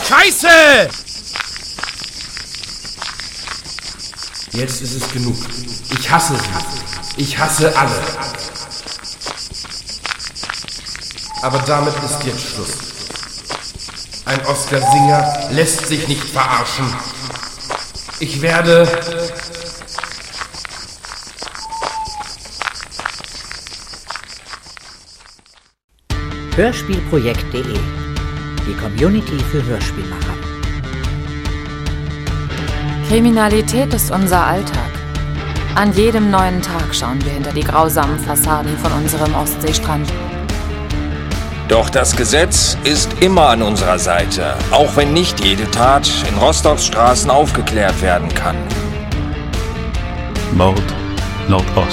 Scheiße! Jetzt ist es genug. Ich hasse sie. Ich hasse alle. Aber damit ist jetzt Schluss. Ein Oscar-Singer lässt sich nicht verarschen. Ich werde... Hörspielprojekt.de, die Community für Hörspielmacher. Kriminalität ist unser Alltag. An jedem neuen Tag schauen wir hinter die grausamen Fassaden von unserem Ostseestrand. Doch das Gesetz ist immer an unserer Seite, auch wenn nicht jede Tat in Rostocks Straßen aufgeklärt werden kann. Mord Nordost.